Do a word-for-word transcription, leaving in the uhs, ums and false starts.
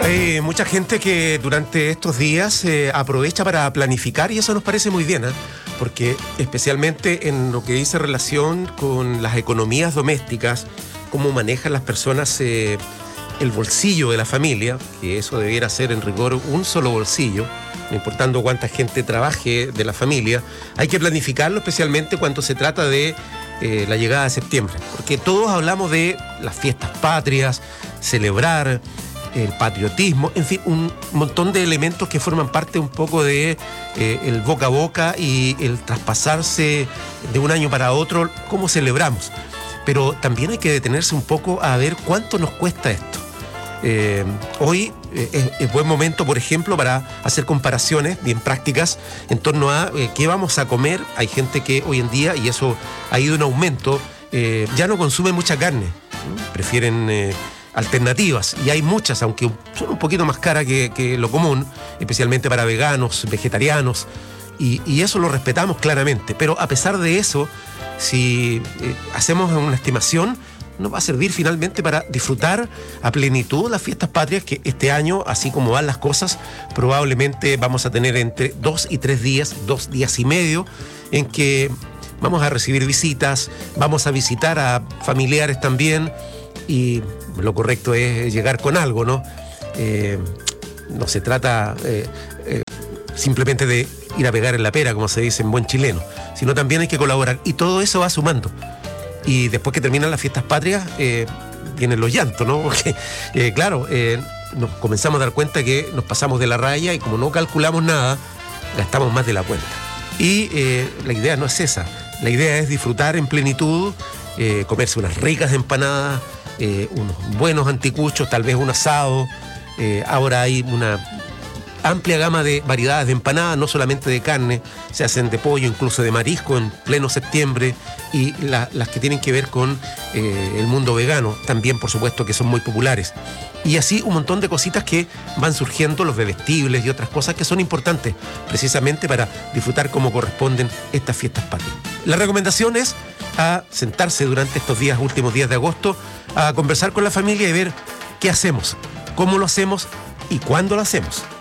Hay mucha gente que durante estos días eh, aprovecha para planificar y eso nos parece muy bien, ¿eh? Porque especialmente en lo que dice relación con las economías domésticas, cómo manejan las personas eh, el bolsillo de la familia, que eso debiera ser en rigor un solo bolsillo, no importando cuánta gente trabaje de la familia, hay que planificarlo especialmente cuando se trata de eh, la llegada de septiembre, porque todos hablamos de las fiestas patrias, celebrar el patriotismo, en fin, un montón de elementos que forman parte un poco de eh, el boca a boca y el traspasarse de un año para otro, cómo celebramos. Pero también hay que detenerse un poco a ver cuánto nos cuesta esto. Eh, hoy eh, es, es buen momento, por ejemplo, para hacer comparaciones bien prácticas en torno a eh, qué vamos a comer. Hay gente que hoy en día, y eso ha ido en aumento, eh, ya no consume mucha carne, ¿no? Prefieren eh, alternativas, y hay muchas, aunque son un poquito más caras que, que lo común, especialmente para veganos, vegetarianos, y, y eso lo respetamos claramente. Pero a pesar de eso, si eh, hacemos una estimación, nos va a servir finalmente para disfrutar a plenitud las fiestas patrias, que este año, así como van las cosas, probablemente vamos a tener entre dos y tres días, dos días y medio, en que vamos a recibir visitas, vamos a visitar a familiares también, y lo correcto es llegar con algo, ¿no? Eh, no se trata eh, eh, simplemente de ir a pegar en la pera, como se dice en buen chileno, sino también hay que colaborar, y todo eso va sumando. Y después que terminan las fiestas patrias, eh, vienen los llantos, ¿no? Porque, eh, claro, eh, nos comenzamos a dar cuenta que nos pasamos de la raya y como no calculamos nada, gastamos más de la cuenta. Y eh, la idea no es esa, la idea es disfrutar en plenitud, eh, comerse unas ricas empanadas, eh, unos buenos anticuchos, tal vez un asado. Eh, ahora hay una amplia gama de variedades de empanadas, no solamente de carne, se hacen de pollo, incluso de marisco en pleno septiembre, y la, las que tienen que ver con eh, el mundo vegano, también por supuesto que son muy populares. Y así un montón de cositas que van surgiendo, los bebestibles y otras cosas que son importantes precisamente para disfrutar como corresponden estas fiestas patrias. La recomendación es a sentarse durante estos días, últimos días de agosto, a conversar con la familia y ver qué hacemos, cómo lo hacemos y cuándo lo hacemos.